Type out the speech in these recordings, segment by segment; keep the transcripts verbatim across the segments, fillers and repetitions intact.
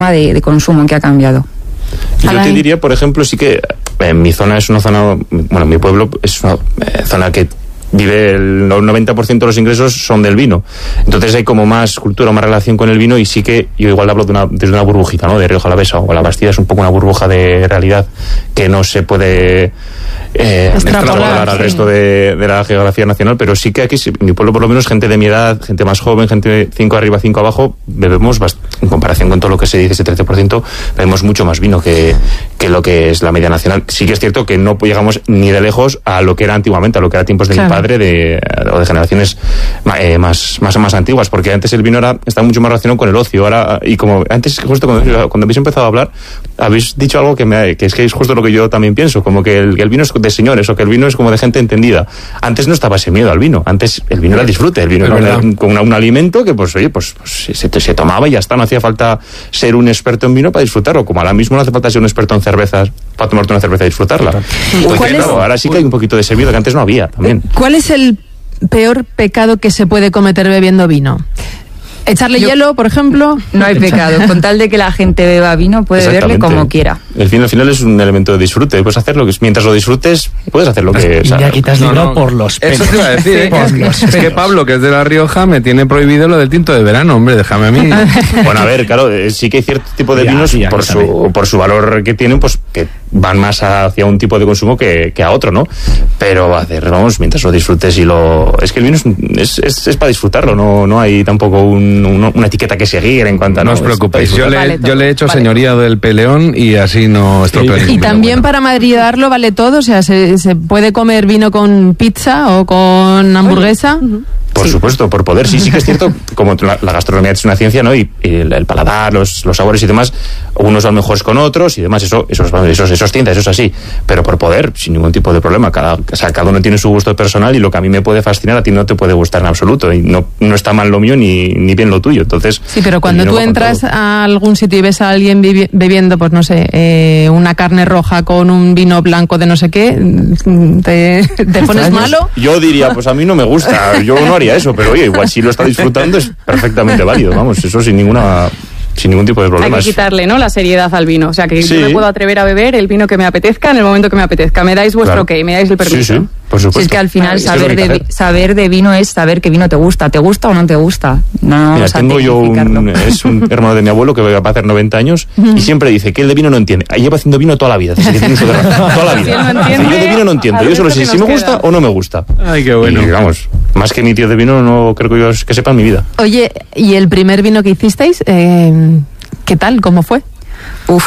de, de consumo que ha cambiado. Yo te diría, por ejemplo, sí que en mi zona es una zona, bueno, mi pueblo es una eh, zona que vive el noventa por ciento de los ingresos son del vino. Entonces hay como más cultura, más relación con el vino, y sí que yo igual hablo de una, desde una burbujita, ¿no? De Rioja Alavesa o la Bastida es un poco una burbuja de realidad que no se puede eh, extrapolar al sí. resto de, de la geografía nacional, pero sí que aquí, en mi pueblo por lo menos, gente de mi edad, gente más joven, gente cinco arriba, cinco abajo, bebemos, en comparación con todo lo que se dice, ese trece por ciento, bebemos mucho más vino que, que lo que es la media nacional. Sí que es cierto que no llegamos ni de lejos a lo que era antiguamente, a lo que era tiempos de claro. mi padre, de, o de generaciones eh, más, más, más antiguas, porque antes el vino era, está mucho más relacionado con el ocio. Ahora, y como antes, justo cuando, cuando habéis empezado a hablar, habéis dicho algo que, me, que es que es justo lo que yo también pienso, como que el, que el vino es de señores, o que el vino es como de gente entendida. Antes no estaba ese miedo al vino, antes el vino era disfrute, el vino era un, un, un alimento que, pues, oye, pues, pues se, se tomaba y ya está, no hacía falta ser un experto en vino para disfrutarlo, como ahora mismo no hace falta ser un experto en cervezas para tomarte una cerveza y disfrutarla. Entonces, ¿Cuál claro, es? ahora sí que hay un poquito de ese miedo que antes no había también. ¿Cuál es el peor pecado que se puede cometer bebiendo vino? ¿Echarle Yo, hielo, por ejemplo? No hay pecado. Con tal de que la gente beba vino, puede beberle como quiera. El vino al final es un elemento de disfrute. Puedes hacer lo que, mientras lo disfrutes, puedes hacer lo que... Y ya quitas no, libro no, por los pelos. Eso te iba a decir. ¿eh? es, que, es que Pablo, que es de La Rioja, me tiene prohibido lo del tinto de verano. Hombre, déjame a mí. Bueno, a ver, claro, sí que hay cierto tipo de ya, vinos ya, por, su, por su valor que tienen, pues que van más hacia un tipo de consumo que, que a otro, ¿no? Pero, a ver, vamos, mientras lo disfrutes y lo... Es que el vino es, es, es, es para disfrutarlo, no, no hay tampoco un, un, una etiqueta que seguir en cuanto a... No, no os preocupéis, yo le, vale yo le he hecho vale señoría todo. Del peleón y así no estropeo sí. Y también bueno. Para madridarlo vale todo, o sea, ¿se, se puede comer vino con pizza o con hamburguesa? Uh-huh. Por sí. supuesto, por poder, sí, sí que es cierto, como la, la gastronomía es una ciencia, ¿no? Y, y el, el paladar, los, los sabores y demás, unos van mejores con otros y demás, eso, eso, eso, eso, eso es ciencia, eso es así, pero por poder, sin ningún tipo de problema, cada, o sea, cada uno tiene su gusto personal y lo que a mí me puede fascinar a ti no te puede gustar en absoluto, y no, no está mal lo mío ni, ni bien lo tuyo, entonces... Sí, pero cuando tú entras a algún sitio y ves a alguien bebi- bebiendo, pues no sé, eh, una carne roja con un vino blanco de no sé qué, ¿te, te pones malo? Yo diría, pues a mí no me gusta, yo no haría eso, pero oye, igual si lo está disfrutando es perfectamente válido, vamos, eso sin ninguna... sin ningún tipo de problema. Hay que quitarle, ¿no?, la seriedad al vino. O sea, que sí. yo me puedo atrever a beber el vino que me apetezca en el momento que me apetezca. Me dais vuestro claro. ok, me dais el permiso. Sí, sí, por supuesto. Si es que al final es saber, que de, saber de vino es saber qué vino te gusta. ¿Te gusta o no te gusta? No, Mira, o sea, tengo yo un, es un hermano de mi abuelo que va a hacer noventa años y siempre dice que él de vino no entiende. Lleva haciendo vino toda la vida. Desde que tiene uso de toda la vida. Si no entiende, yo de vino no entiendo. Yo solo sé si me gusta o no me gusta. Ay, qué bueno. Y, vamos, más que mi tío de vino no creo que yo que sepa en mi vida. Oye, ¿y el primer vino que hicisteis? Eh... ¿Qué tal? ¿Cómo fue? Uf,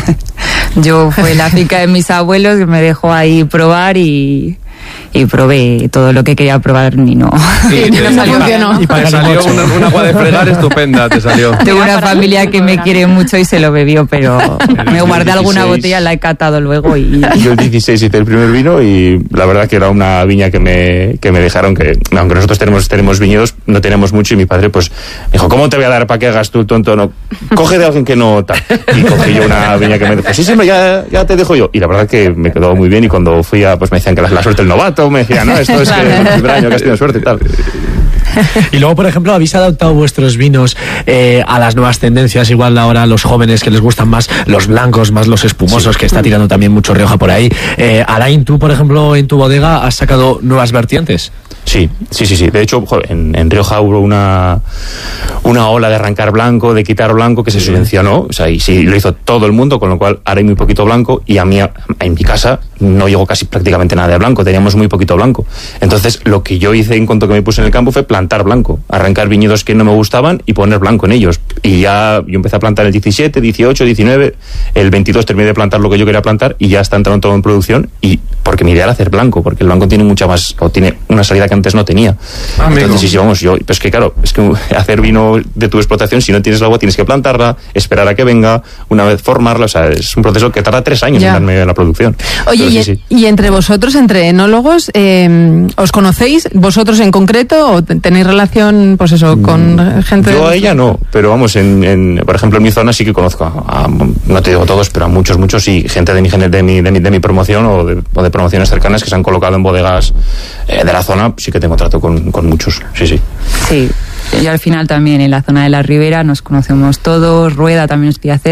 yo fue la finca de mis abuelos que me dejó ahí probar y, y probé todo lo que quería probar y no. Sí, y no salió bien, ¿no? Y te salió una, una agua de fregar estupenda, te salió. Tengo una familia que me quiere mucho y se lo bebió, pero me guardé alguna botella, la he catado luego y... Yo el dieciséis hice el primer vino y la verdad que era una viña que me, que me dejaron, que aunque nosotros tenemos, tenemos viñedos, no tenemos mucho, y mi padre pues me dijo, ¿cómo te voy a dar para que hagas tú, tonto? No, coge de alguien que no tal. Y cogí yo una viña que me dijo, sí, sí, ya, ya te dejo yo. Y la verdad que me quedó muy bien, y cuando fui a, pues me decían que la, la suerte del novato, me decían, no, esto es que es el primer año que has tenido suerte y tal. Y luego, por ejemplo, habéis adaptado vuestros vinos eh, a las nuevas tendencias. Igual ahora a los jóvenes que les gustan más los blancos, más los espumosos, sí, que está tirando también mucho Rioja por ahí. Eh, Alain, tú, por ejemplo, en tu bodega has sacado nuevas vertientes. Sí, sí, sí, sí. De hecho, joder, en, en Rioja hubo una, una ola de arrancar blanco, de quitar blanco, que se subvencionó. O sea, y sí, lo hizo todo el mundo, con lo cual ahora hay muy poquito blanco, y a mí, en mi casa, no llegó casi prácticamente nada de blanco, teníamos muy poquito blanco. Entonces, lo que yo hice en cuanto que me puse en el campo fue plantar blanco, arrancar viñedos que no me gustaban y poner blanco en ellos. Y ya yo empecé a plantar el diecisiete, dieciocho, diecinueve, el veintidós terminé de plantar lo que yo quería plantar, y ya está entrando todo en producción, y porque mi idea era hacer blanco, porque el blanco tiene mucha más, o tiene una salida que antes no tenía. Ah, entonces sí, sí, vamos, yo, pues que claro, es que hacer vino de tu explotación, si no tienes el agua, tienes que plantarla, esperar a que venga, una vez formarla, o sea, es un proceso que tarda tres años ya en darme la producción. Oye, y, sí, sí. y entre vosotros, entre enólogos, eh, ¿os conocéis vosotros en concreto o tenéis relación, pues eso, con mm, gente? Yo a ella no, pero vamos, en, en, por ejemplo, en mi zona sí que conozco a, a, no te digo todos, pero a muchos, muchos, y gente de mi, de mi, de mi, de mi promoción o de, o de promociones cercanas que se han colocado en bodegas eh, de la zona, sí que tengo trato con, con muchos, sí, sí. Sí, yo al final también en la zona de la Ribera nos conocemos todos, Rueda también nos pide hacer